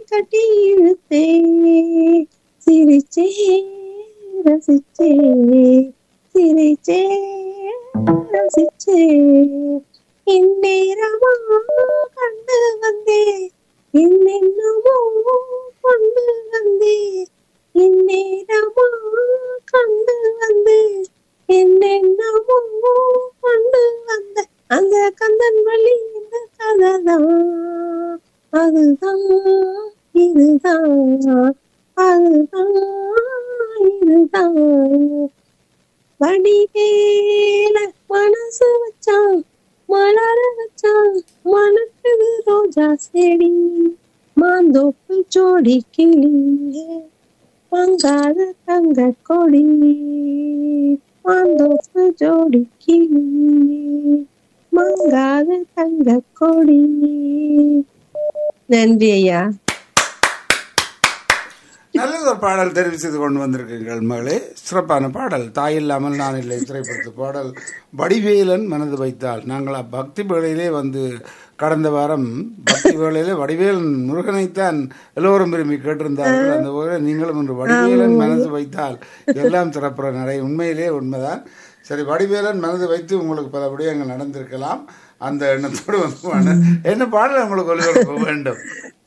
கட்டி இழுத்தே சிரிச்சே ரசிச்சே சிரிச்சே ரசிச்சே இந்நேரமா கண்டு வந்தே என்னென்னமோ கொண்டு வந்தே இந்நேரமா கண்டு வந்தே என்னென்னமோ கொண்டு வந்த அந்த கந்தன் வழி இந்த கதைதான் அதுதான் இதுதான் அதுதான் இதுதான் வடிவேல மனசு வச்சான் மலர வச்சான் மணக்குது ரோஜா செடி மாந்தோப்பு ஜோடி கிளியே மங்காத தங்க கொடி மாந்தோப்பு ஜோடி கிளியே மங்காத தங்க கொடி. நன்றி ஐயா. நல்லது ஒரு பாடல் தெரிவு செய்து கொண்டு வந்திருக்கீர்கள் மகளே. சிறப்பான பாடல். தாய் இல்லாமல் நான் இல்லை திரைப்படத்து பாடல். வடிவேலன் மனது வைத்தால். நாங்கள் பக்தி வேளையிலே வந்து கடந்த வாரம் பக்தி வேளையிலே வடிவேலன் முருகனைத்தான் எல்லோரும் விரும்பி கேட்டிருந்தார்கள். அந்த வகையில் நீங்களும் இன்று வடிவேலன் மனது வைத்தால் எல்லாம் சிறப்புற நடை. உண்மையிலே உண்மைதான். சரி, வடிவேலன் மனது வைத்து உங்களுக்கு பல விடயங்கள் நடந்திருக்கலாம். அந்த எண்ணத்தோடு வந்து என்ன பாடல் உங்களுக்கு ஒளிபரப்ப வேண்டும்?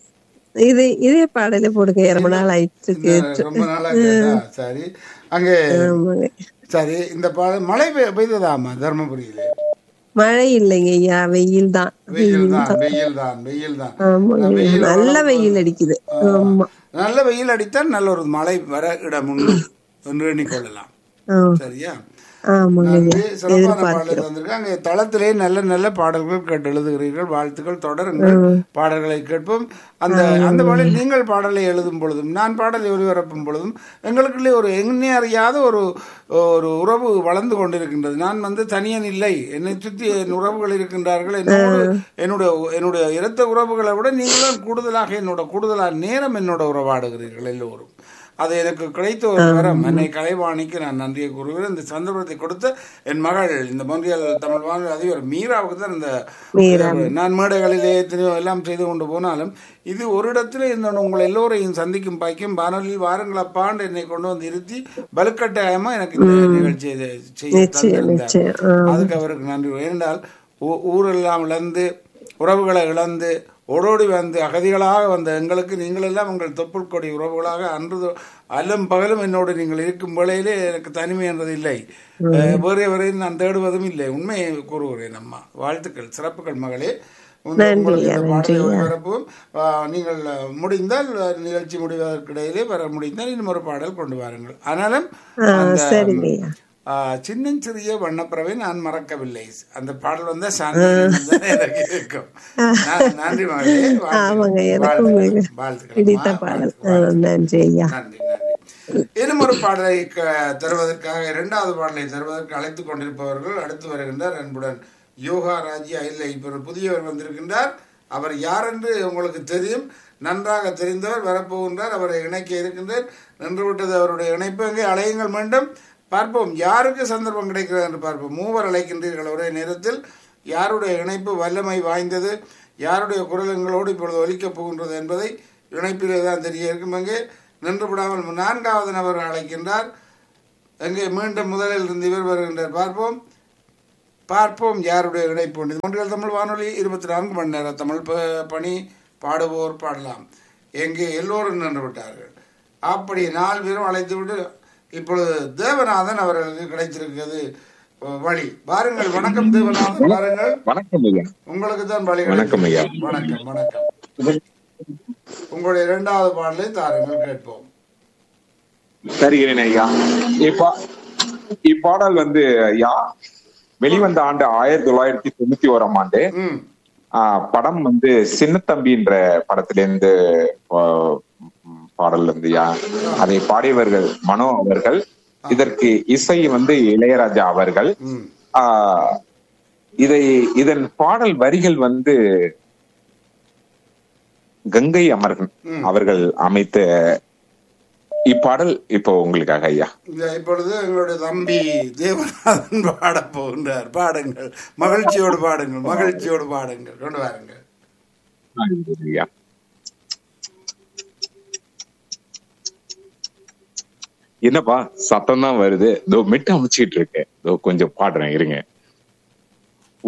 இதே பாடல போடுங்க. ரொம்ப நாள் ஆயிடுச்சு. ரொம்ப நாளா. சரி, அங்கே சரி, இந்த பாடல் மழை பெய்ததாமா தர்மபுரியிலே? மழை இல்லைங்க ஐயா, வெயில் தான். வெயில் தான், வெயில் தான், வெயில் தான். நல்ல வெயில் அடிக்குது. நல்ல வெயில் அடித்தால் நல்ல ஒரு மழை வர இடம் உண்டு என்று எண்ணிக்கொள்ளலாம். சரியா? சிறப்பான பாடல்கள் வந்திருக்காங்க. தளத்திலே நல்ல நல்ல பாடல்கள் கேட்டு எழுதுகிறீர்கள். வாழ்த்துக்கள், தொடருங்கள். பாடல்களை கேட்போம். அந்த பாடலில் நீங்கள் பாடலை எழுதும் பொழுதும் நான் பாடலை ஒளிபரப்பும் பொழுதும் எங்களுக்குள்ளே ஒரு எண்ணே அறியாத ஒரு உறவு வளர்ந்து கொண்டிருக்கின்றது. நான் வந்து தனியன் இல்லை, என்னை சுற்றி என் உறவுகள் இருக்கின்றார்கள். என்னுடைய இரத்த உறவுகளை விட நீங்களும் கூடுதலாக நேரம் என்னோட உறவாடுகிறீர்கள் எல்லோரும். அது எனக்கு கிடைத்த ஒரு வரம். என்னை கலைவாணிக்கு நான் நன்றியை கூறுகிறேன். இந்த சந்தர்ப்பத்தை கொடுத்த என் மகள், இந்த மொன்றியல் தமிழ் வானொலி அதிபர் மீராவுக்கு தான் இந்த நான் மேடைகளிலே எல்லாம் செய்து கொண்டு போனாலும் இது ஒரு இடத்துல இந்த உங்களை எல்லோரையும் சந்திக்கும் பாய்க்கும் வானொலியில் வாரங்கள் அப்பாண்டு என்னை கொண்டு வந்து இருத்தி வலுக்கட்டாயமா எனக்கு இந்த நிகழ்ச்சியை செய்ய அதுக்கு அவருக்கு நன்றி. ஏனென்றால் ஊரெல்லாம் இழந்து உறவுகளை இழந்து ஓடோடி வந்து அகதிகளாக வந்த எங்களுக்கு நீங்கள் எல்லாம் உங்கள் தொப்புள் கொடி உறவுகளாக அன்று அல்லும் பகலும் என்னோடு நீங்கள் இருக்கும் வேளையிலே எனக்கு தனிமை என்றது இல்லை. வேறு வரையில் நான் தேடுவதும் இல்லை. உண்மையை கூறுகிறேன். அம்மா வாழ்த்துக்கள், சிறப்புகள் மகளே. ஒளிபரப்பும் நீங்கள் முடிந்தால் நிகழ்ச்சி முடிவதற்கிடையிலே வர முடிந்தால் இன்னும் ஒரு பாடல் கொண்டு வாருங்கள். ஆனாலும் சின்னஞ்சிறிய வண்ணப்பறவை நான் மறக்கவில்லை அந்த பாடல் வந்தா சாந்தி இருக்கும். நன்றி மகளே. நன்றி. இன்னும் ஒரு பாடலை தருவதற்காக, இரண்டாவது பாடலை தருவதற்கு அழைத்துக் கொண்டிருப்பவர்கள் அடுத்து வருகின்றார். அன்புடன் யோகா ராஜியா இல்லை, இப்ப புதியவர் வந்திருக்கின்றார். அவர் யார் என்று உங்களுக்கு தெரியும், நன்றாக தெரிந்தவர் வரப்போகின்றார். அவரை இணைக்க இருக்கின்றார். நின்றுவிட்டது அவருடைய இணைப்பு. அங்கே அழையுங்கள் மீண்டும் பார்ப்போம் யாருக்கு சந்தர்ப்பம் கிடைக்கிறது என்று பார்ப்போம். மூவர் அழைக்கின்றீர்கள் ஒரே நேரத்தில். யாருடைய இணைப்பு வல்லமை வாய்ந்தது, யாருடைய குரல் எங்களோடு இப்பொழுது ஒலிக்கப் போகின்றது என்பதை இணைப்பிலே தான் தெரிய இருக்கும். அங்கே நின்று விடாமல் நான்காவது நபர் அழைக்கின்றார். அங்கே மீண்டும் முதலில் இருந்து இவர் வருகின்றார். பார்ப்போம் யாருடைய இணைப்பு. ஒன்றியல் தமிழ் வானொலி 24 மணி நேரம் தமிழ் பணி. பாடுவோர் பாடலாம். எங்கே எல்லோரும் நின்று விட்டார்கள். அப்படி 4 பேரும் அழைத்து விட்டு இப்பொழுது தேவநாதன் அவர்களுக்கு கிடைத்திருக்கிறது வழி. வாருங்கள். வணக்கம் தேவநாதன், வாருங்கள். வணக்கம் ஐயா. உங்களுக்கு தான் வழி. வணக்கம் ஐயா. வணக்கம் வணக்கம். உங்களுடைய இரண்டாவது பாடலை தாருங்கள், கேட்போம். சரிகிறேன் ஐயா. இப்பாடல் வந்து ஐயா வெளிவந்த ஆண்டு 1991 ஆண்டு. படம் வந்து சின்னத்தம்பின்ற படத்திலிருந்து பாடல் வந்து அதை பாடியவர்கள் மனோ அவர்கள். இதற்கு இசை வந்து இளையராஜா அவர்கள். இதன் பாடல் வரிகள் வந்து கங்கை அமரன் அவர்கள் அமைத்த இப்பாடல் இப்போ உங்களுக்காக ஐயா. இப்பொழுது எங்களுடைய தம்பி தேவநாதன் பாட போகின்றார். பாடுங்கள், மகிழ்ச்சியோடு பாடுங்கள், மகிழ்ச்சியோடு பாடுங்கள், கொண்டு வாருங்கள் ஐயா. என்னப்பா சத்தம் தான் வருது, இதோ மெட்டு அமைச்சிட்டு இருக்கேன், இதோ கொஞ்சம் பாடுறேன் இருங்க.